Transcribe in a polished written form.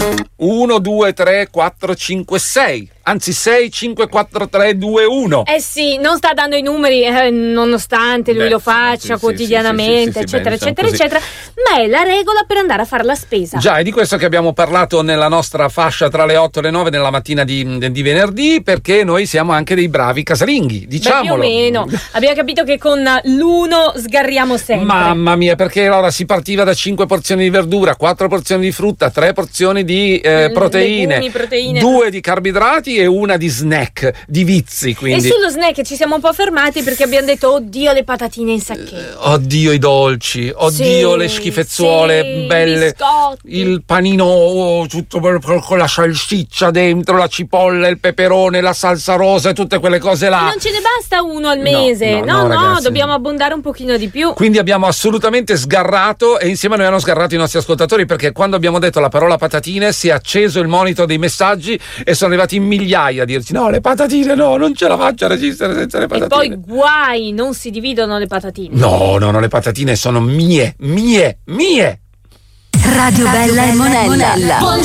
1, 2, 3, 4, 5, 6. Anzi 6, 5, 4, 3, 2, 1. Eh sì, non sta dando i numeri nonostante lui lo faccia quotidianamente, eccetera, eccetera, eccetera. Ma è la regola per andare a fare la spesa. Già, è di questo che abbiamo parlato nella nostra fascia tra le 8 e le 9 nella mattina di venerdì, perché noi siamo anche dei bravi casalinghi, diciamolo. Beh, più o meno. Abbiamo capito che con l'uno sgarriamo sempre. Mamma mia, perché allora si partiva da 5 porzioni di verdura, 4 porzioni di frutta, 3 porzioni di proteine, legumi, proteine, 2 di carboidrati e una di snack, di vizi, quindi. E sullo snack ci siamo un po' fermati perché abbiamo detto oddio le patatine in sacchetto, oddio i dolci, oddio le schifezzuole belle, biscotti. Il panino tutto con la salsiccia dentro, la cipolla, il peperone, la salsa rosa e tutte quelle cose là. E non ce ne basta uno al mese, no, ragazzi, dobbiamo abbondare un pochino di più. Quindi abbiamo assolutamente sgarrato, e insieme a noi hanno sgarrato i nostri ascoltatori, perché quando abbiamo detto la parola patatine si è acceso il monitor dei messaggi e sono arrivati in migliaia a dirci no, le patatine no, non ce la faccio a resistere senza le patatine. E poi guai, non si dividono le patatine. No, le patatine sono mie. Radio Bella e Monella.